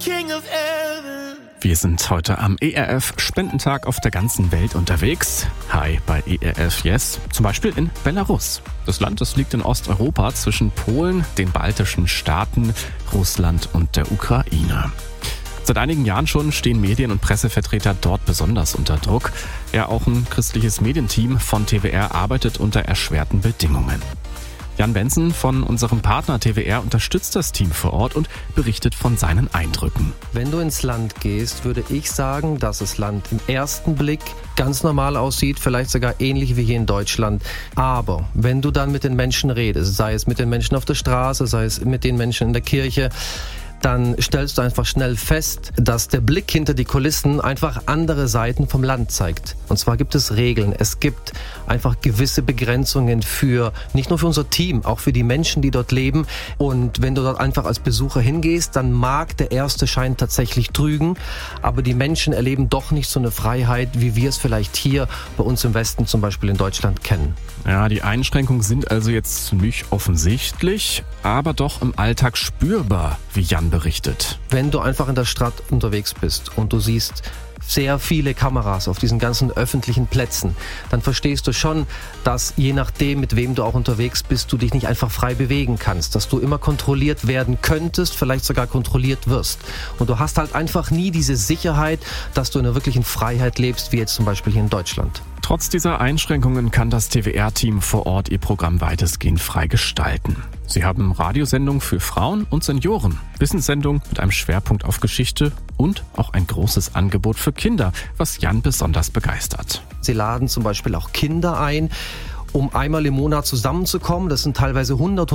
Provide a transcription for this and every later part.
Wir sind heute am ERF-Spendentag auf der ganzen Welt unterwegs. Hi bei ERF Yes, zum Beispiel in Belarus. Das Land, das liegt in Osteuropa zwischen Polen, den baltischen Staaten, Russland und der Ukraine. Seit einigen Jahren schon stehen Medien- und Pressevertreter dort besonders unter Druck. Ja, auch ein christliches Medienteam von TWR arbeitet unter erschwerten Bedingungen. Jan Benson von unserem Partner TWR unterstützt das Team vor Ort und berichtet von seinen Eindrücken. Wenn du ins Land gehst, würde ich sagen, dass das Land im ersten Blick ganz normal aussieht, vielleicht sogar ähnlich wie hier in Deutschland. Aber wenn du dann mit den Menschen redest, sei es mit den Menschen auf der Straße, sei es mit den Menschen in der Kirche, dann stellst du einfach schnell fest, dass der Blick hinter die Kulissen einfach andere Seiten vom Land zeigt. Und zwar gibt es Regeln. Es gibt einfach gewisse Begrenzungen für, nicht nur für unser Team, auch für die Menschen, die dort leben. Und wenn du dort einfach als Besucher hingehst, dann mag der erste Schein tatsächlich trügen. Aber die Menschen erleben doch nicht so eine Freiheit, wie wir es vielleicht hier bei uns im Westen, zum Beispiel in Deutschland, kennen. Ja, die Einschränkungen sind also jetzt nicht offensichtlich, aber doch im Alltag spürbar, wie Jan berichtet. Wenn du einfach in der Stadt unterwegs bist und du siehst sehr viele Kameras auf diesen ganzen öffentlichen Plätzen, dann verstehst du schon, dass je nachdem, mit wem du auch unterwegs bist, du dich nicht einfach frei bewegen kannst, dass du immer kontrolliert werden könntest, vielleicht sogar kontrolliert wirst. Und du hast halt einfach nie diese Sicherheit, dass du in einer wirklichen Freiheit lebst, wie jetzt zum Beispiel hier in Deutschland. Trotz dieser Einschränkungen kann das TWR-Team vor Ort ihr Programm weitestgehend frei gestalten. Sie haben Radiosendungen für Frauen und Senioren, Wissenssendungen mit einem Schwerpunkt auf Geschichte und auch ein großes Angebot für Kinder, was Jan besonders begeistert. Sie laden zum Beispiel auch Kinder ein, um einmal im Monat zusammenzukommen. Das sind teilweise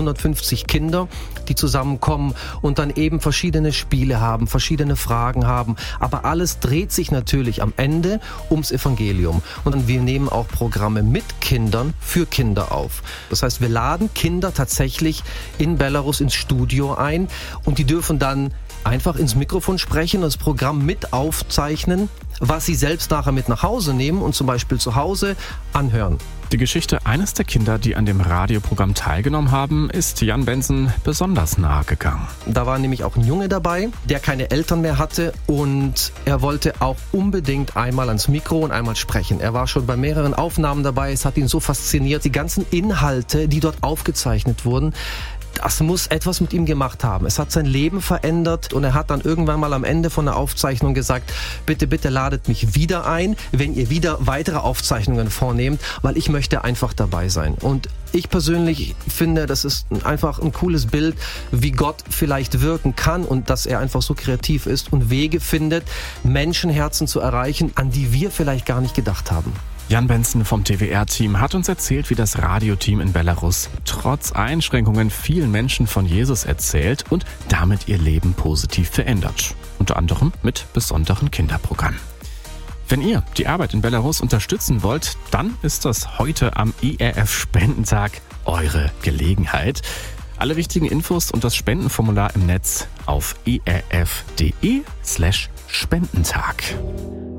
150 Kinder, die zusammenkommen und dann eben verschiedene Spiele haben, verschiedene Fragen haben. Aber alles dreht sich natürlich am Ende ums Evangelium. Und wir nehmen auch Programme mit Kindern für Kinder auf. Das heißt, wir laden Kinder tatsächlich in Belarus ins Studio ein und die dürfen dann einfach ins Mikrofon sprechen, das Programm mit aufzeichnen, was sie selbst nachher mit nach Hause nehmen und zum Beispiel zu Hause anhören. Die Geschichte eines der Kinder, die an dem Radioprogramm teilgenommen haben, ist Jan Benson besonders nahe gegangen. Da war nämlich auch ein Junge dabei, der keine Eltern mehr hatte und er wollte auch unbedingt einmal ans Mikro und einmal sprechen. Er war schon bei mehreren Aufnahmen dabei, es hat ihn so fasziniert. Die ganzen Inhalte, die dort aufgezeichnet wurden, das muss etwas mit ihm gemacht haben. Es hat sein Leben verändert und er hat dann irgendwann mal am Ende von der Aufzeichnung gesagt, bitte, bitte ladet mich wieder ein, wenn ihr wieder weitere Aufzeichnungen vornehmt, weil ich möchte einfach dabei sein. Und ich persönlich finde, das ist einfach ein cooles Bild, wie Gott vielleicht wirken kann und dass er einfach so kreativ ist und Wege findet, Menschenherzen zu erreichen, an die wir vielleicht gar nicht gedacht haben. Jan Benson vom TWR-Team hat uns erzählt, wie das Radioteam in Belarus trotz Einschränkungen vielen Menschen von Jesus erzählt und damit ihr Leben positiv verändert. Unter anderem mit besonderen Kinderprogrammen. Wenn ihr die Arbeit in Belarus unterstützen wollt, dann ist das heute am ERF-Spendentag eure Gelegenheit. Alle wichtigen Infos und das Spendenformular im Netz auf erf.de/Spendentag.